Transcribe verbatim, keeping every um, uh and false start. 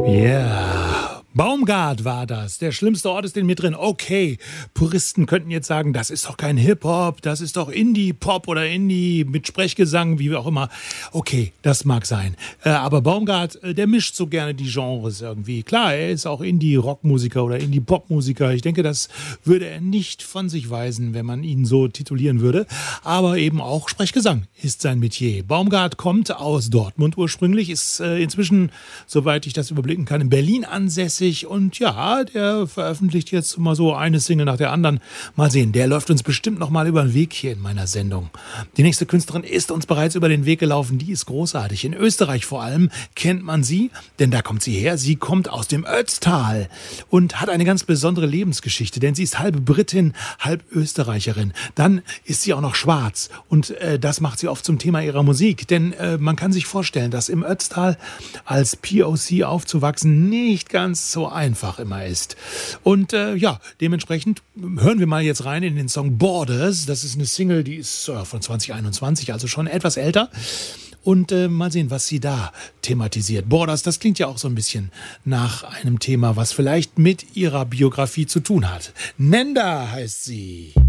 Yeah. Baumgart war das. Der schlimmste Ort ist in mir drin. Okay, Puristen könnten jetzt sagen, das ist doch kein Hip-Hop, das ist doch Indie-Pop oder Indie mit Sprechgesang, wie auch immer. Okay, das mag sein. Äh, aber Baumgart, äh, der mischt so gerne die Genres irgendwie. Klar, er ist auch Indie-Rock-Musiker oder Indie-Pop-Musiker. Ich denke, das würde er nicht von sich weisen, wenn man ihn so titulieren würde. Aber eben auch Sprechgesang ist sein Metier. Baumgart kommt aus Dortmund ursprünglich, ist äh, inzwischen, soweit ich das überblicken kann, in Berlin ansässig. Und ja, der veröffentlicht jetzt mal so eine Single nach der anderen. Mal sehen, der läuft uns bestimmt noch mal über den Weg hier in meiner Sendung. Die nächste Künstlerin ist uns bereits über den Weg gelaufen. Die ist großartig. In Österreich vor allem kennt man sie, denn da kommt sie her. Sie kommt aus dem Ötztal und hat eine ganz besondere Lebensgeschichte, denn sie ist halb Britin, halb Österreicherin. Dann ist sie auch noch schwarz und äh, das macht sie oft zum Thema ihrer Musik, denn äh, man kann sich vorstellen, dass im Ötztal als P O C aufzuwachsen nicht ganz so einfach immer ist. Und äh, ja, dementsprechend hören wir mal jetzt rein in den Song Borders. Das ist eine Single, die ist äh, von zwanzig einundzwanzig, also schon etwas älter. Und äh, mal sehen, was sie da thematisiert. Borders, das klingt ja auch so ein bisschen nach einem Thema, was vielleicht mit ihrer Biografie zu tun hat. Nenda heißt sie.